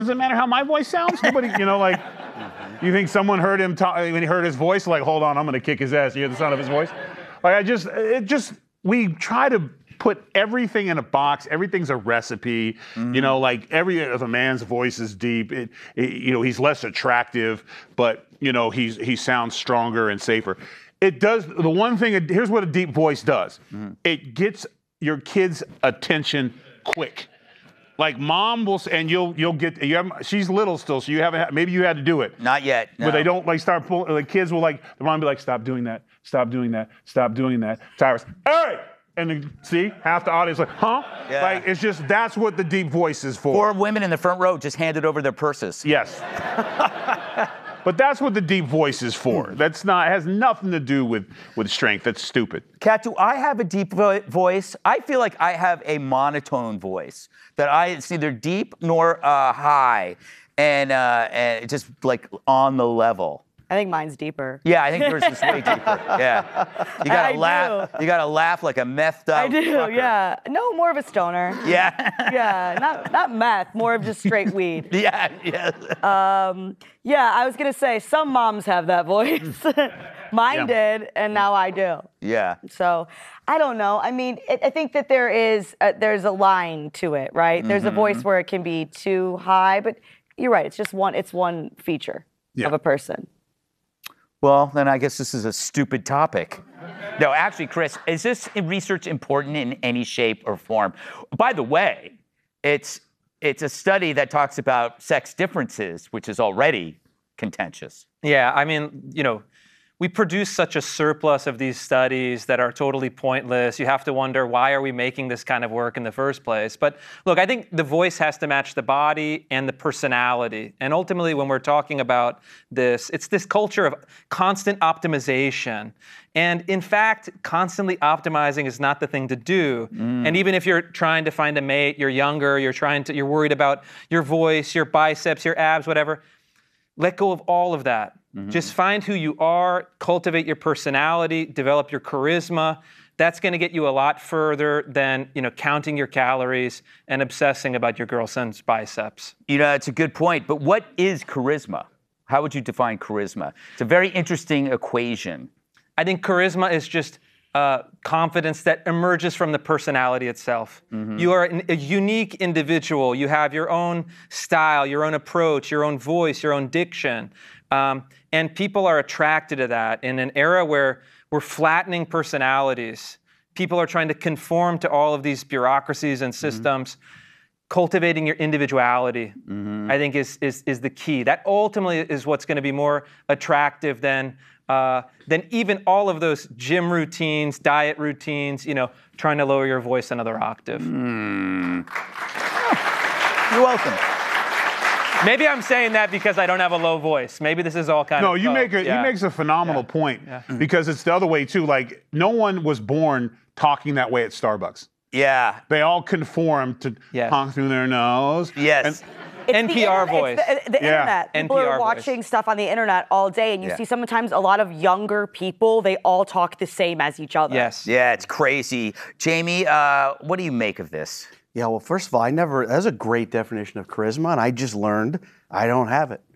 doesn't matter how my voice sounds. Nobody, like, you think someone heard him talk when he heard his voice? Like, hold on, I'm gonna kick his ass. You hear the sound of his voice? Like, we try to put everything in a box. Everything's a recipe. Like if a man's voice is deep, he's less attractive, but he sounds stronger and safer. It does the one thing. Here's what a deep voice does. It gets your kid's attention quick. Like mom will, and you'll get. She's little still, so you haven't. Maybe you had to do it. Not yet. No. But they don't start pulling. The kids will the mom will be like, stop doing that. Stop doing that. Stop doing that. Tyrus, hey! And then, see, half the audience like, huh? Yeah. Like, it's just, that's what the deep voice is for. Or women in the front row just handed over their purses. Yes. But that's what the deep voice is for. It has nothing to do with strength. That's stupid. Kat, do I have a deep voice? I feel like I have a monotone voice. It's neither deep nor high. And just like on the level. I think mine's deeper. Yeah, I think yours is way deeper. Yeah. You gotta laugh. You gotta laugh like a methed out I do, fucker. yeah. No, more of a stoner. Yeah. Yeah, not meth, more of just straight weed. Yeah. Yeah, I was gonna say, some moms have that voice. Mine did, and now I do. Yeah. So, I don't know. I mean, I think that there's a line to it, right? There's a voice where it can be too high, but you're right, it's one feature of a person. Well, then I guess this is a stupid topic. No, actually, Chris, is this research important in any shape or form? By the way, it's a study that talks about sex differences, which is already contentious. Yeah, I mean, we produce such a surplus of these studies that are totally pointless. You have to wonder, why are we making this kind of work in the first place? But look, I think the voice has to match the body and the personality. And ultimately, when we're talking about this, it's this culture of constant optimization. And in fact, constantly optimizing is not the thing to do. And even if you're trying to find a mate, you're younger, you're worried about your voice, your biceps, your abs, whatever, let go of all of that. Just find who you are, cultivate your personality, develop your charisma. That's going to get you a lot further than, counting your calories and obsessing about your girlfriend's biceps. It's a good point. But what is charisma? How would you define charisma? It's a very interesting equation. I think charisma is just confidence that emerges from the personality itself. You are a unique individual. You have your own style, your own approach, your own voice, your own diction. And people are attracted to that. In an era where we're flattening personalities, people are trying to conform to all of these bureaucracies and systems. Cultivating your individuality, I think, is the key. That ultimately is what's going to be more attractive than even all of those gym routines, diet routines, trying to lower your voice another octave. You're welcome. Maybe I'm saying that because I don't have a low voice. Maybe this is all kind of. No, he makes a phenomenal point because it's the other way too. Like, no one was born talking that way at Starbucks. Yeah. They all conform to honk through their nose. Yes. NPR voice. It's the internet. People NPR are watching voice. stuff on the internet all day, and you see sometimes a lot of younger people, they all talk the same as each other. Yes. Yeah, it's crazy. Jamie, what do you make of this? Yeah, well, first of all, that's a great definition of charisma, and I just learned I don't have it.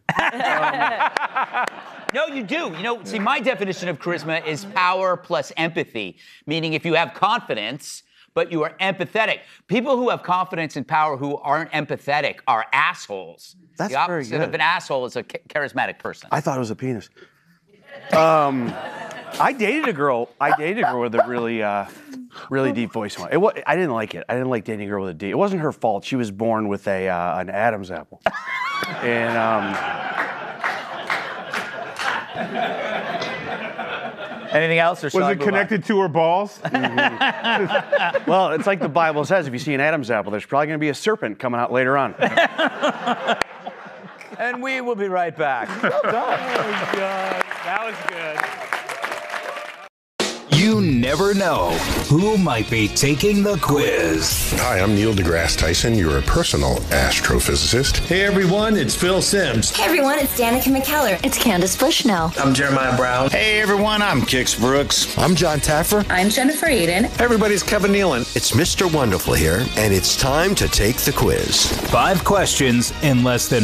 No, you do. See, my definition of charisma is power plus empathy, meaning if you have confidence, but you are empathetic. People who have confidence and power who aren't empathetic are assholes. That's the opposite very good. of an asshole is a charismatic person. I thought it was a penis. I dated a girl with a really deep voice. I didn't like it. I didn't like dating a girl with a deep. It wasn't her fault. She was born with an Adam's apple. And anything else? Or Was it connected to her balls? well, it's like the Bible says: if you see an Adam's apple, there's probably going to be a serpent coming out later on. And we will be right back. Well done. Oh, God. That was good. You never know who might be taking the quiz. Hi, I'm Neil deGrasse Tyson, your personal astrophysicist. Hey everyone, it's Phil Simms. Hey everyone, it's Danica McKellar. It's Candace Bushnell. I'm Jeremiah Brown. Hey everyone, I'm Kix Brooks. I'm John Taffer. I'm Jennifer Aiden. Hey everybody, it's Kevin Nealon. It's Mr. Wonderful here, and it's time to take the quiz. 5 questions in less than